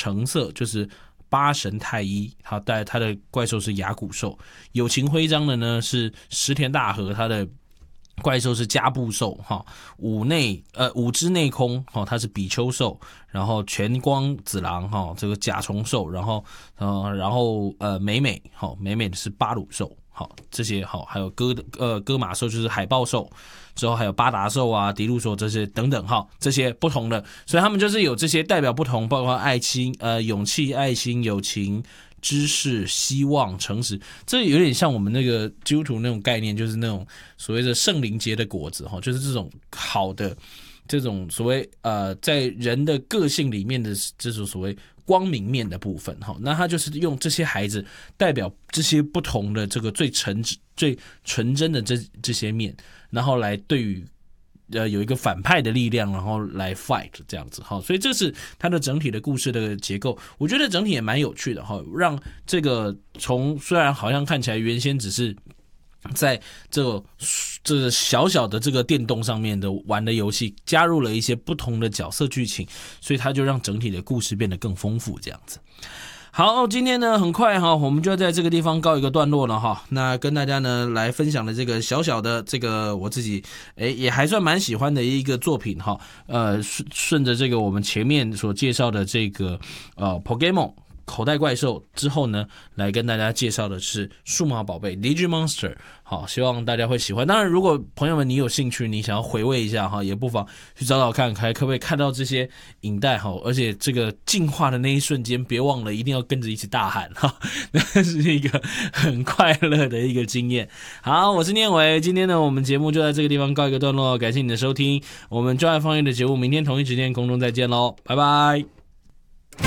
橙色就是八神太一，他的怪兽是牙骨兽。有情徽章的呢是石田大和，他的怪兽是加布兽哈。五之内空哈，它是比丘兽。然后全光子郎哈，这个甲虫兽。然后美美哈，美美的是巴鲁兽。好，这些好，还有哥马兽就是海豹兽，之后还有巴达兽啊、迪路兽这些等等哈，这些不同的，所以他们就是有这些代表不同，包括爱心、勇气、爱心、友情、知识、希望、诚实，这有点像我们那个基督徒那种概念，就是那种所谓的圣灵结的果子哈，就是这种好的这种所谓在人的个性里面的这种所谓光明面的部分哈，那他就是用这些孩子代表这些不同的这个最纯真的这些面，然后来对于有一个反派的力量，然后来 fight 这样子哈，所以这是它的整体的故事的结构，我觉得整体也蛮有趣的哈，让这个虽然好像看起来原先只是在这个小小的这个电动上面的玩的游戏，加入了一些不同的角色剧情，所以它就让整体的故事变得更丰富这样子。好，今天呢很快哈，我们就要在这个地方告一个段落了哈。那跟大家呢来分享的这个小小的这个我自己也还算蛮喜欢的一个作品哈。顺着这个我们前面所介绍的这个Pokémon口袋怪兽之后呢，来跟大家介绍的是数码宝贝 Digimonster。 好，希望大家会喜欢。当然如果朋友们你有兴趣，你想要回味一下哈，也不妨去找找看可不可以看到这些影带哈，而且这个进化的那一瞬间别忘了一定要跟着一起大喊哈，那是一个很快乐的一个经验。好，我是念伟，今天呢我们节目就在这个地方告一个段落，感谢你的收听，我们就爱放映的节目明天同一时间空中再见咯，拜拜。